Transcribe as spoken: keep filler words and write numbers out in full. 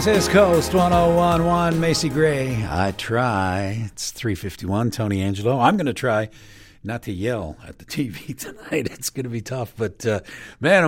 Texas Coast one oh one point one, Macy Gray. I try. It's three fifty-one, Tony Angelo. I'm going to try not to yell at the T V tonight. It's going to be tough, but uh, man,